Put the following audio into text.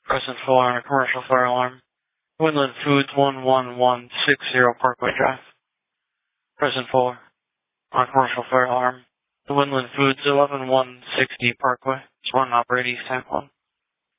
Present 4 on a commercial fire alarm. Woodland Foods 11160 Parkway Drive. Present 4 on a commercial fire alarm. The Woodland Foods 11160 Parkway. It's one operating stamp 1.